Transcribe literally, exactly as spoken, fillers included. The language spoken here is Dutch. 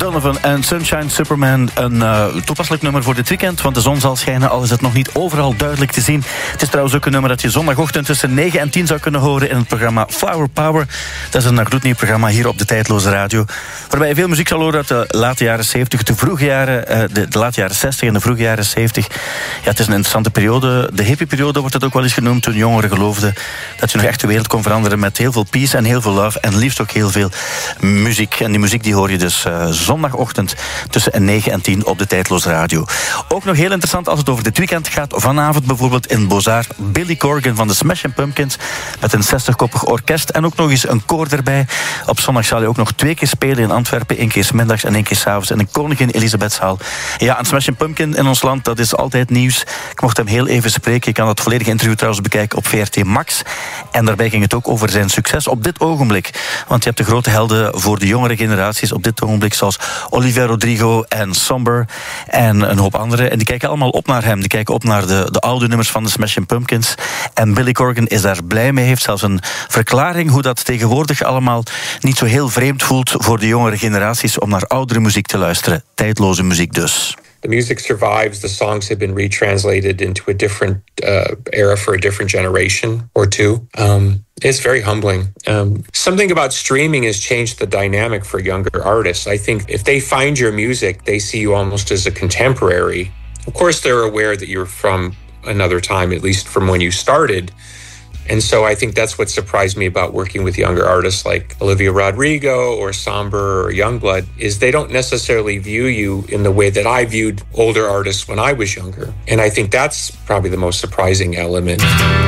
Donovan en Sunshine Superman. Een uh, toepasselijk nummer voor dit weekend, want de zon zal schijnen, al is het nog niet overal duidelijk te zien. Het is trouwens ook een nummer dat je zondagochtend tussen negen en tien zou kunnen horen in het programma Flower Power. Dat is een gloednieuw programma hier op de Tijdloze Radio, waarbij je veel muziek zal horen uit de late jaren zeventig, de vroege jaren, uh, de, de late jaren zestig en de vroege jaren zeventig. Ja, het is een interessante periode. De hippie-periode wordt het ook wel eens genoemd, toen jongeren geloofden dat je nog echt de wereld kon veranderen met heel veel peace en heel veel love en liefst ook heel veel muziek. En die muziek die hoor je dus uh, zondagochtend tussen negen en tien op de Tijdloze Radio. Ook nog heel interessant als het over dit weekend gaat. Vanavond bijvoorbeeld in Bozar Billy Corgan van de Smashing Pumpkins met een zestigkoppig orkest en ook nog eens een koor erbij. Op zondag zal hij ook nog twee keer spelen in Antwerpen. één keer 's middags en één keer 's avonds in de Koningin Elisabethszaal. Ja, een Smashing Pumpkin in ons land, dat is altijd nieuws. Ik mocht hem heel even spreken. Je kan dat volledige interview trouwens bekijken op V R T Max. En daarbij ging het ook over zijn succes op dit ogenblik. Want je hebt de grote helden voor de jongere generaties op dit ogenblik, zoals Olivia Rodrigo en Somber en een hoop anderen. En die kijken allemaal op naar hem. Die kijken op naar de, de oude nummers van de Smashing Pumpkins. En Billy Corgan is daar blij mee. Heeft zelfs een verklaring hoe dat tegenwoordig allemaal niet zo heel vreemd voelt voor de jongere generaties om naar oudere muziek te luisteren. Tijdloze muziek dus. The music survives. The songs have been retranslated into a different uh, era for a different generation or two. Um, it's very humbling. Um, something about streaming has changed the dynamic for younger artists. I think if they find your music, they see you almost as a contemporary. Of course, they're aware that you're from another time, at least from when you started. And so I think that's what surprised me about working with younger artists like Olivia Rodrigo or Somber or Youngblood, is they don't necessarily view you in the way that I viewed older artists when I was younger. And I think that's probably the most surprising element.